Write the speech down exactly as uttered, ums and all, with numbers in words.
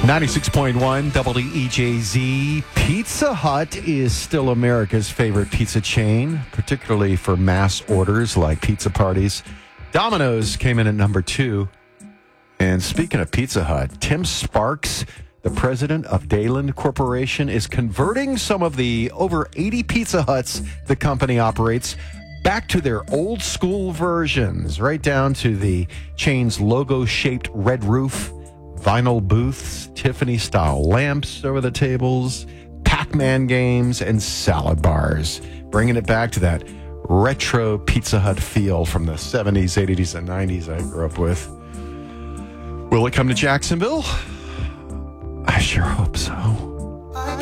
ninety-six point one W E J Z. Pizza Hut is still America's favorite pizza chain, particularly for mass orders like pizza parties. Domino's came in at number two. And speaking of Pizza Hut, Tim Sparks, the president of Dayland Corporation, is converting some of the over eighty Pizza Huts the company operates back to their old school versions, right down to the chain's logo-shaped red roof, vinyl booths, Tiffany-style lamps over the tables, Pac-Man games, and salad bars, bringing it back to that retro Pizza Hut feel from the seventies, eighties, and nineties I grew up with. Will it come to Jacksonville? I sure hope so.